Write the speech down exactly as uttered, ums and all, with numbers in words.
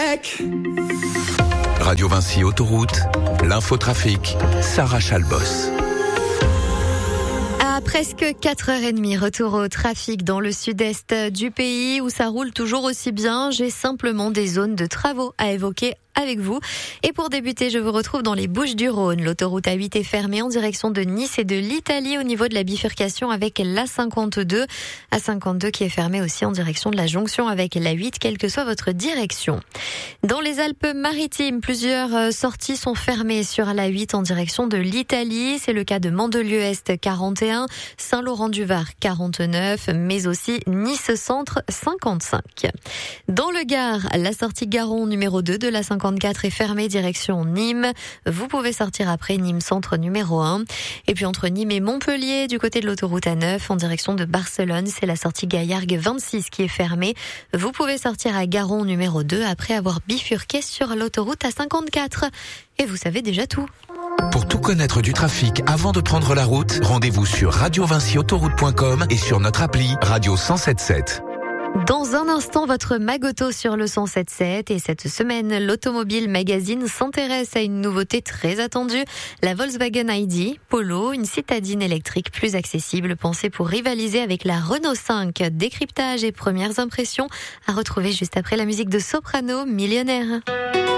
check. Radio Vinci Autoroute, l'infotrafic, Sarah Chalbos. À presque quatre heures trente, retour au trafic dans le sud-est du pays où ça roule toujours aussi bien. J'ai simplement des zones de travaux à évoquer avec vous. Et pour débuter, je vous retrouve dans les Bouches-du-Rhône. L'autoroute A huit est fermée en direction de Nice et de l'Italie au niveau de la bifurcation avec l'A cinquante-deux. A cinquante-deux qui est fermée aussi en direction de la jonction avec l'A huit, quelle que soit votre direction. Dans les Alpes-Maritimes, plusieurs sorties sont fermées sur l'A huit en direction de l'Italie. C'est le cas de Mandelieu-Est quarante et un, Saint-Laurent-du-Var quarante-neuf, mais aussi Nice-Centre cinquante-cinq. Dans le Gard, la sortie Garon numéro deux de la cinquante-quatre est fermée direction Nîmes. Vous pouvez sortir après Nîmes Centre numéro un. Et puis entre Nîmes et Montpellier, du côté de l'autoroute A neuf, en direction de Barcelone, c'est la sortie Gaillargues vingt-six qui est fermée. Vous pouvez sortir à Garon numéro deux après avoir bifurqué sur l'autoroute A cinquante-quatre. Et vous savez déjà tout. Pour tout connaître du trafic avant de prendre la route, rendez-vous sur radio vinci autoroute point com et sur notre appli Radio cent soixante-dix-sept sept. Dans un instant, votre Magoto sur le cent sept sept. Et cette semaine, l'Automobile Magazine s'intéresse à une nouveauté très attendue. La Volkswagen I D Polo, une citadine électrique plus accessible, pensée pour rivaliser avec la Renault cinq. Décryptage et premières impressions à retrouver juste après la musique de Soprano, Millionnaire.